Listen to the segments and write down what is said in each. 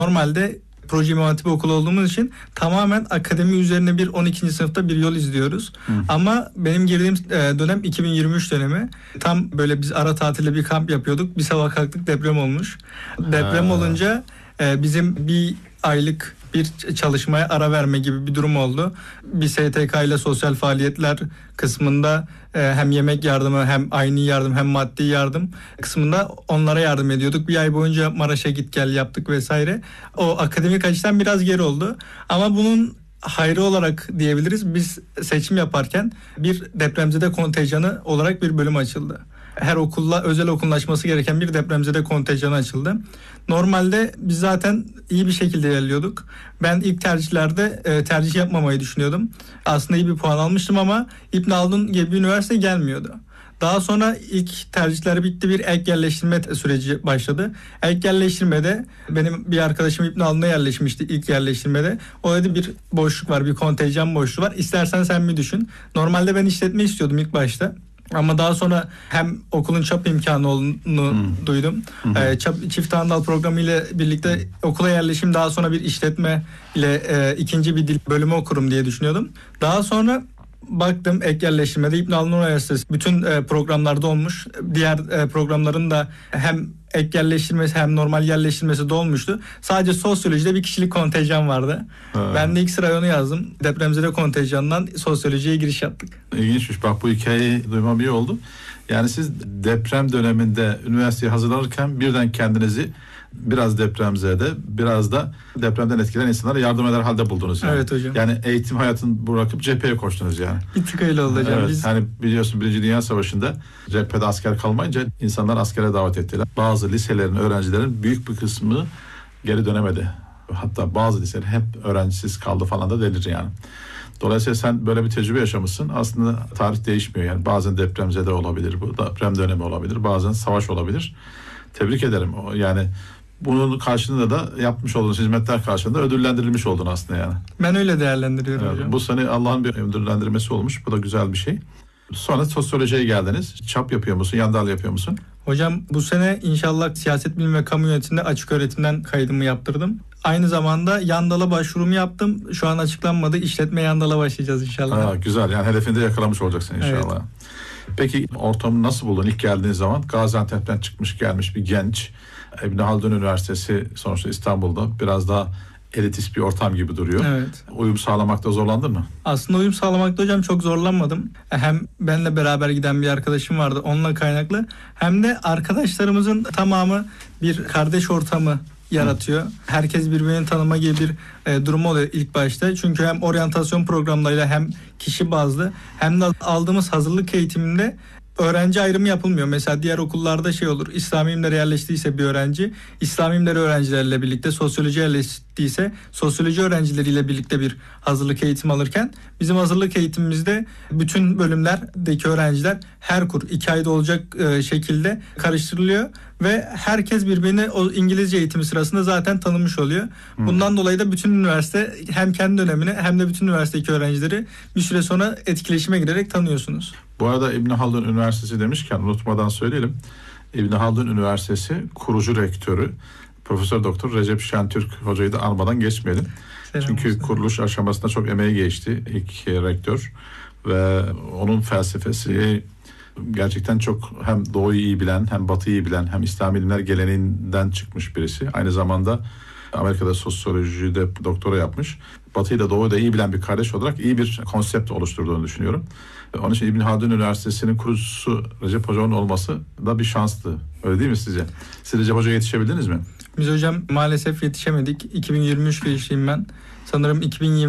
Normalde proje İmam Hatip okulu olduğumuz için tamamen akademi üzerine bir 12. sınıfta bir yol izliyoruz. Ama benim girdiğim dönem 2023 dönemi. Tam böyle biz ara tatilde bir kamp yapıyorduk. Bir sabah kalktık, deprem olmuş. Deprem olunca bizim bir aylık bir çalışmaya ara verme gibi bir durum oldu. Bir STK ile sosyal faaliyetler kısmında hem yemek yardımı, hem aynı yardım, hem maddi yardım kısmında onlara yardım ediyorduk. Bir ay boyunca Maraş'a git gel yaptık vesaire. O akademik açıdan biraz geri oldu. Ama bunun hayrı olarak diyebiliriz. Biz seçim yaparken bir depremzede kontenjanı olarak bir bölüm açıldı. Her okulla özel okullaşması gereken bir depremzede kontenjanı açıldı. Normalde biz zaten iyi bir şekilde ilerliyorduk. Ben ilk tercihlerde tercih yapmamayı düşünüyordum. Aslında iyi bir puan almıştım ama İbn Haldun gibi bir üniversite gelmiyordu. Daha sonra ilk tercihler bitti, bir ek yerleştirme süreci başladı. Ek yerleştirmede benim bir arkadaşım İbn Haldun'a yerleşmişti ilk yerleştirmede. O dedi bir boşluk var, bir kontenjan boşluğu var. İstersen sen mi düşün? Normalde ben işletme istiyordum ilk başta. Ama daha sonra hem okulun çap imkanı olduğunu duydum. Çift Anadal programı ile birlikte okula yerleşim, daha sonra bir işletme ile ikinci bir dil bölümü okurum diye düşünüyordum. Daha sonra baktım ek yerleştirmede İbn Haldun Üniversitesi bütün programlarda olmuş. Diğer programların da hem ek yerleştirmesi hem normal yerleştirmesi de olmuştu. Sadece sosyolojide bir kişilik kontenjan vardı. Ben de ilk sıraya onu yazdım. Depremzede kontenjanından sosyolojiye giriş yaptık. İlginçmiş. Bak bu hikayeyi duymam iyi oldu. Yani siz deprem döneminde üniversiteye hazırlanırken birden kendinizi biraz depremzede, biraz da depremden etkilenen insanlara yardım eder halde buldunuz yani. Evet hocam. Yani eğitim hayatını bırakıp cepheye koştunuz yani. Bir tık öyle oldu hocam. Evet, hani biliyorsun 1. Dünya Savaşı'nda cephede asker kalmayınca insanlar askere davet ettiler. Bazı liselerin, öğrencilerin büyük bir kısmı geri dönemedi. Hatta bazı liseler hep öğrencisiz kaldı falan da denir yani. Dolayısıyla sen böyle bir tecrübe yaşamışsın. Aslında tarih değişmiyor yani. Bazen depremzede olabilir, bu deprem dönemi olabilir, bazen savaş olabilir. Tebrik ederim. Yani bunun karşılığında da yapmış olduğunuz hizmetler karşılığında ödüllendirilmiş oldun aslında yani. Ben öyle değerlendiriyorum hocam. Bu sene Allah'ın bir ödüllendirmesi olmuş. Bu da güzel bir şey. Sonra sosyolojiye geldiniz. Çap yapıyor musun? Yandal yapıyor musun? Hocam bu sene inşallah siyaset bilimi ve kamu yönetiminde açık öğretimden kaydımı yaptırdım. Aynı zamanda Yandal'a başvurumu yaptım. Şu an açıklanmadı. İşletme Yandal'a başlayacağız inşallah. Güzel. Yani hedefini de yakalamış olacaksın inşallah. Evet. Peki ortamı nasıl buldun ilk geldiğin zaman? Gaziantep'ten çıkmış gelmiş bir genç. İbn Haldun Üniversitesi sonuçta İstanbul'da biraz daha elitist bir ortam gibi duruyor. Evet. Uyum sağlamakta zorlandın mı? Aslında uyum sağlamakta hocam çok zorlanmadım. Hem benimle beraber giden bir arkadaşım vardı, onunla kaynaklı. Hem de arkadaşlarımızın tamamı bir kardeş ortamı yaratıyor. Herkes birbirini tanıma gibi bir durum oluyor ilk başta. Çünkü hem oryantasyon programlarıyla hem kişi bazlı hem de aldığımız hazırlık eğitiminde öğrenci ayrımı yapılmıyor. Mesela diğer okullarda şey olur. İslami ilimlere yerleştiyse bir öğrenci, İslami ilimleri öğrencilerle birlikte, sosyoloji yerleştiyse sosyoloji öğrencileriyle birlikte bir hazırlık eğitimi alırken bizim hazırlık eğitimimizde bütün bölümlerdeki öğrenciler her kur 2 ayda olacak şekilde karıştırılıyor ve herkes birbirini o İngilizce eğitimi sırasında zaten tanımış oluyor. Bundan dolayı da bütün üniversite hem kendi dönemini hem de bütün üniversitedeki öğrencileri bir süre sonra etkileşime girerek tanıyorsunuz. Bu arada İbn Haldun Üniversitesi demişken unutmadan söyleyelim. İbn Haldun Üniversitesi kurucu rektörü Profesör Doktor Recep Şentürk hocayı da anmadan geçmeyelim. Çünkü kuruluş aşamasında çok emeği geçti ilk rektör ve onun felsefesi gerçekten çok hem Doğu'yu iyi bilen hem Batı'yı iyi bilen hem İslami ilimler geleneğinden çıkmış birisi. Aynı zamanda Amerika'da sosyolojide doktora yapmış. Batı'yı da Doğu'yu da iyi bilen bir kardeş olarak iyi bir konsept oluşturduğunu düşünüyorum. Onun için İbn Haldun Üniversitesi'nin kurucusu Recep Hoca'nın olması da bir şanstı. Öyle değil mi sizce? Siz Recep Hoca'ya yetişebildiniz mi? Biz hocam maalesef yetişemedik. 2023 girişliyim ben. Sanırım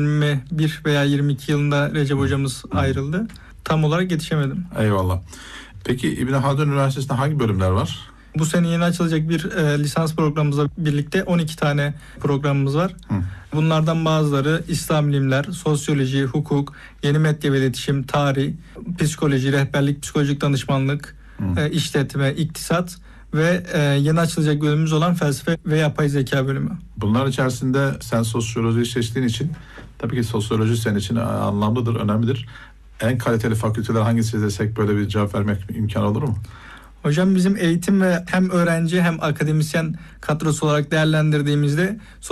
2021 veya 22 yılında Recep Hocamız ayrıldı. Tam olarak yetişemedim. Eyvallah. Peki İbn Haldun Üniversitesi'nde hangi bölümler var? Bu sene yeni açılacak bir lisans programımızla birlikte 12 tane programımız var. Bunlardan bazıları İslam ilimler, sosyoloji, hukuk, yeni medya ve iletişim, tarih, psikoloji, rehberlik, psikolojik danışmanlık, işletme, iktisat ve yeni açılacak bölümümüz olan felsefe ve yapay zeka bölümü. Bunlar içerisinde sen sosyolojiyi seçtiğin için tabii ki sosyoloji senin için anlamlıdır, önemlidir. En kaliteli fakülteler hangisi desek böyle bir cevap vermek imkan olur mu? Hocam bizim eğitim ve hem öğrenci hem akademisyen kadrosu olarak değerlendirdiğimizde